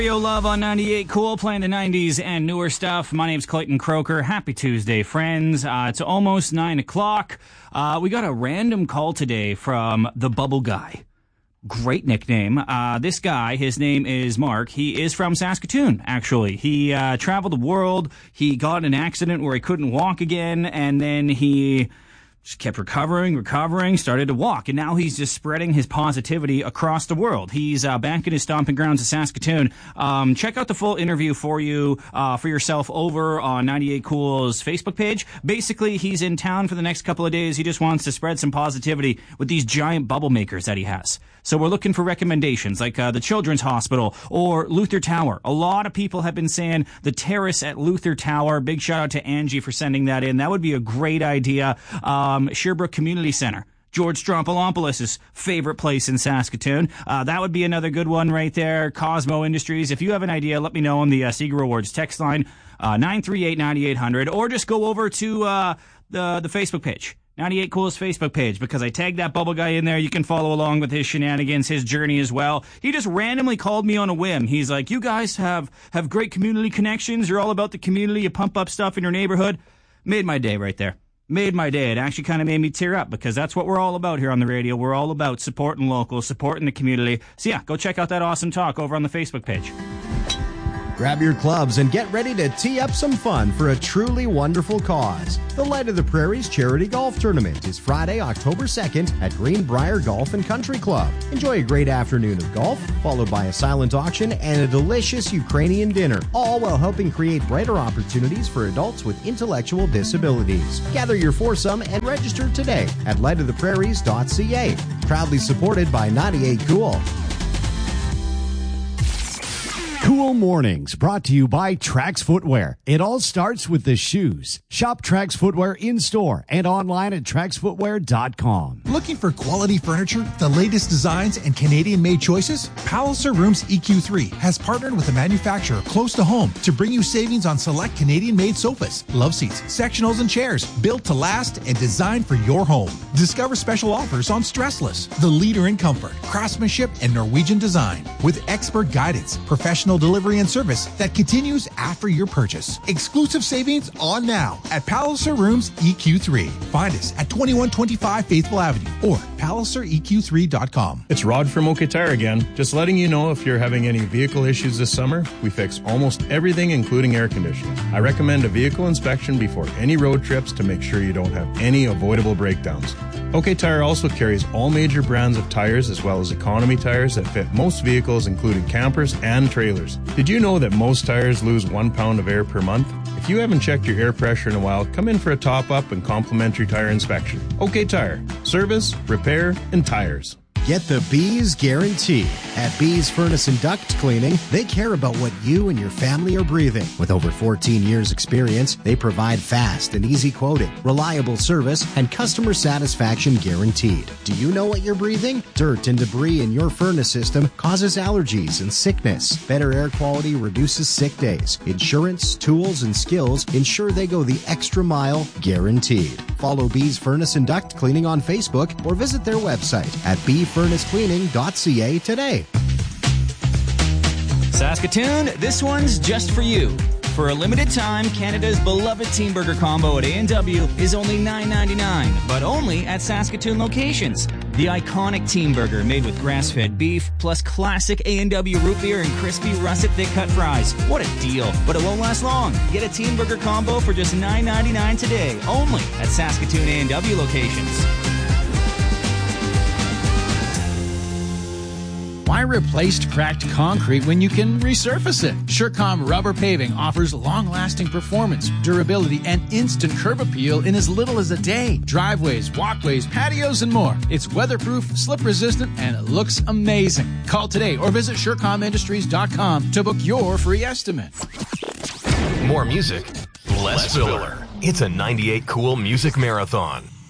Stereo Love on 98 Cool, playing the 90s and newer stuff. My name's Clayton Croker. Happy Tuesday, friends. It's almost 9 o'clock. We got a random call today from the Bubble Guy. Great nickname. This guy, his name is Mark. He is from Saskatoon, actually. He traveled the world. He got in an accident where he couldn't walk again, and then he just kept recovering, started to walk, and now he's just spreading his positivity across the world. He's back in his stomping grounds of Saskatoon. Check out the full interview for yourself over on 98 Cool's Facebook page. Basically, he's in town for the next couple of days. He just wants to spread some positivity with these giant bubble makers that he has. So we're looking for recommendations like the Children's Hospital or Luther Tower. A lot of people have been saying the terrace at Luther Tower. Big shout out to Angie for sending that in. That would be a great idea. Sherbrooke Community Center, George Strompolopoulos' favorite place in Saskatoon. That would be another good one right there. Cosmo Industries. If you have an idea, let me know on the Seeger Awards text line, 938-9800, or just go over to the Facebook page. 98 Cool's Facebook page, because I tagged that Bubble Guy in there. You can follow along with his shenanigans, his journey as well. He just randomly called me on a whim. He's like, you guys have great community connections. You're all about the community. You pump up stuff in your neighborhood. Made my day right there. Made my day. It actually kind of made me tear up, because that's what we're all about here on the radio. We're all about supporting local, supporting the community. So yeah, go check out that awesome talk over on the Facebook page. Grab your clubs and get ready to tee up some fun for a truly wonderful cause. The Light of the Prairies Charity Golf Tournament is Friday, October 2nd at Greenbrier Golf and Country Club. Enjoy a great afternoon of golf, followed by a silent auction and a delicious Ukrainian dinner, all while helping create brighter opportunities for adults with intellectual disabilities. Gather your foursome and register today at lightoftheprairies.ca. Proudly supported by 98 Cool. Cool Mornings, brought to you by Trax Footwear. It all starts with the shoes. Shop Trax Footwear in-store and online at traxfootwear.com. Looking for quality furniture, the latest designs, and Canadian-made choices? Palliser Rooms EQ3 has partnered with a manufacturer close to home to bring you savings on select Canadian-made sofas, love seats, sectionals, and chairs built to last and designed for your home. Discover special offers on Stressless, the leader in comfort, craftsmanship, and Norwegian design, with expert guidance, professional delivery and service that continues after your purchase. Exclusive savings on now at Palliser Rooms EQ3. Find us at 2125 Faithful Avenue or PalliserEQ3.com. It's Rod from OK Tire again. Just letting you know, if you're having any vehicle issues this summer, we fix almost everything, including air conditioning. I recommend a vehicle inspection before any road trips to make sure you don't have any avoidable breakdowns. OK Tire also carries all major brands of tires, as well as economy tires that fit most vehicles, including campers and trailers. Did you know that most tires lose 1 pound of air per month? If you haven't checked your air pressure in a while, come in for a top-up and complimentary tire inspection. OK Tire. Service, repair, and tires. Get the Bees guarantee. At Bees Furnace and Duct Cleaning, they care about what you and your family are breathing. With over 14 years experience, they provide fast and easy quoting, reliable service, and customer satisfaction guaranteed. Do you know what you're breathing? Dirt and debris in your furnace system causes allergies and sickness. Better air quality reduces sick days. Insurance, tools, and skills ensure they go the extra mile, guaranteed. Follow Bees Furnace and Duct Cleaning on Facebook or visit their website at bfurnacecleaning.ca today. Saskatoon, this one's just for you. For a limited time, Canada's beloved Team Burger combo at A&W is only $9.99, but only at Saskatoon locations. The iconic Team Burger, made with grass-fed beef, plus classic A&W root beer and crispy russet thick-cut fries. What a deal, but it won't last long. Get a Team Burger combo for just $9.99 today, only at Saskatoon A&W locations. Why replace cracked concrete when you can resurface it? Surecom Rubber Paving offers long-lasting performance, durability, and instant curb appeal in as little as a day. Driveways, walkways, patios, and more. It's weatherproof, slip-resistant, and it looks amazing. Call today or visit SurecomIndustries.com to book your free estimate. More music, less filler. It's a 98 Cool Music Marathon.